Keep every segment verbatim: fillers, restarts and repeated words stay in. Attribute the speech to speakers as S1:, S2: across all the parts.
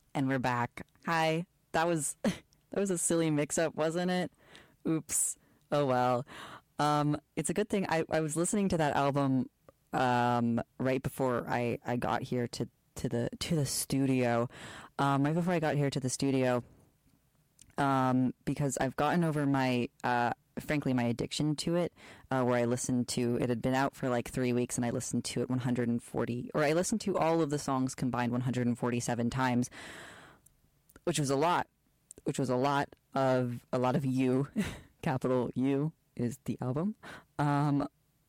S1: And we're back. Hi. That was that was a silly mix-up, wasn't it? Oops. Oh well. Um, it's a good thing. I, I was listening to that album um, right before I, I got here to, to the to the studio. Um, right before I got here to the studio, um, because I've gotten over my uh, frankly my addiction to it, uh, where I listened to it had been out for like three weeks and I listened to it one hundred forty, or I listened to all of the songs combined one hundred forty-seven times, which was a lot, which was a lot of a lot of you, capital U is the album. Um,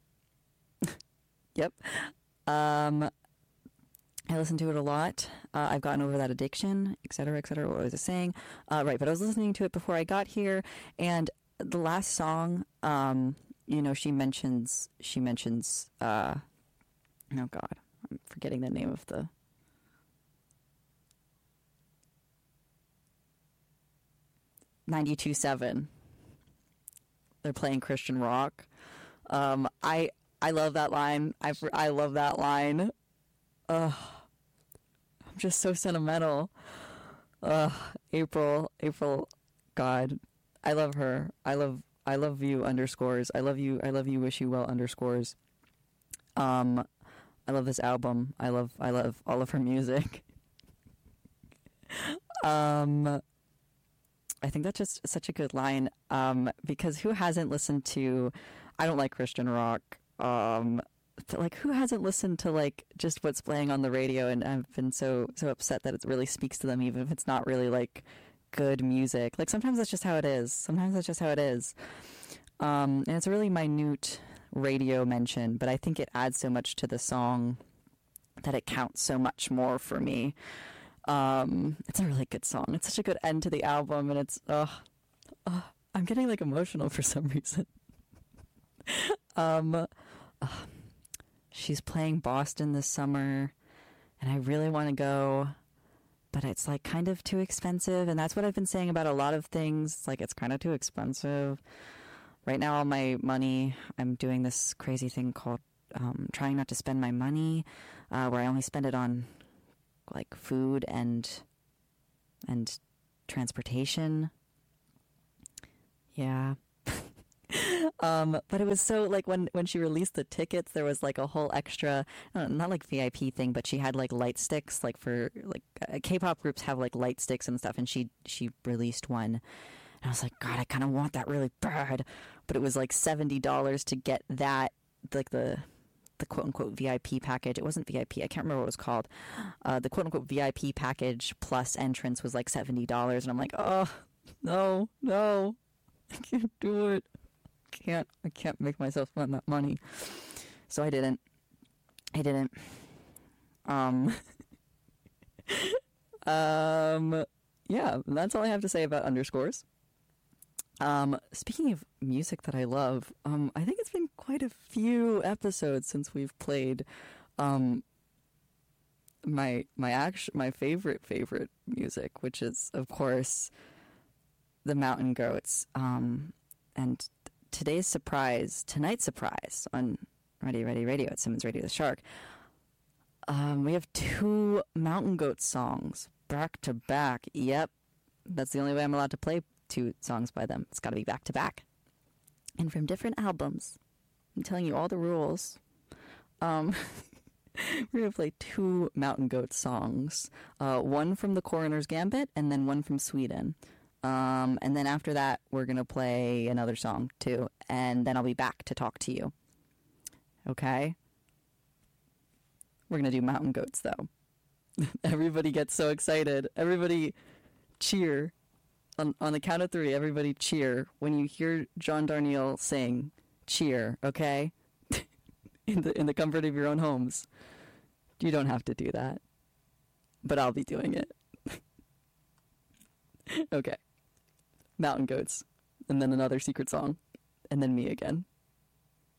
S1: yep. Um, I listened to it a lot. Uh, I've gotten over that addiction, et cetera, et cetera. What was I saying? Uh, right, but I was listening to it before I got here, and the last song, um, you know, she mentions, she mentions, uh, oh God, I'm forgetting the name of the, ninety-two point seven. They're playing Christian rock. Um, I I love that line. I I love that line. Ugh, I'm just so sentimental. Ugh, April, April, God, I love her. I love I love you underscores. I love you. I love you. Wish you well underscores. Um, I love this album. I love I love all of her music. um. I think that's just such a good line, um, because who hasn't listened to, I don't like Christian rock, um, but like who hasn't listened to like just what's playing on the radio, and I've been so, so upset that it really speaks to them, even if it's not really like good music. Like sometimes that's just how it is. Sometimes that's just how it is. Um, and it's a really minute radio mention, but I think it adds so much to the song that it counts so much more for me. Um, it's a really good song. It's such a good end to the album, and it's, uh, uh I'm getting like emotional for some reason. um, uh, she's playing Boston this summer, and I really want to go, but it's like kind of too expensive, and that's what I've been saying about a lot of things. It's like, it's kind of too expensive. Right now, all my money, I'm doing this crazy thing called, um, trying not to spend my money, uh, where I only spend it on like food and and transportation. Yeah. um but it was so like when when she released the tickets, there was like a whole extra, uh, not like V I P thing, but she had like light sticks, like for like uh, K-pop groups have like light sticks and stuff, and she she released one, and I was like, God, I kind of want that really bad, but it was like seventy dollars to get that, like the the quote-unquote V I P package. It wasn't V I P. I can't remember what it was called. Uh, the quote-unquote V I P package plus entrance was like seventy dollars. And I'm like, oh, no, no. I can't do it. I can't. I can't make myself spend that money. So I didn't. I didn't. Um, um, yeah, that's all I have to say about underscores. Um, speaking of music that I love, um, I think it's been quite a few episodes since we've played, um, my, my act- my favorite, favorite music, which is, of course, the Mountain Goats. Um, and today's surprise, tonight's surprise on Ready, Ready Radio at Simmons Radio the Shark. Um, we have two Mountain Goats songs back to back. Yep. That's the only way I'm allowed to play two songs by them. It's got to be back to back, and from different albums. I'm telling you all the rules. Um, we're gonna play two Mountain Goat songs. Uh, one from The Coroner's Gambit, and then one from Sweden. Um, and then after that, we're gonna play another song too, and then I'll be back to talk to you. Okay. We're gonna do Mountain Goats though. Everybody gets so excited. Everybody cheer. On, on the count of three, everybody cheer when you hear John Darnielle sing. Cheer, okay? in the in the comfort of your own homes. You don't have to do that, but I'll be doing it. Okay. Mountain Goats, and then another secret song, and then me again.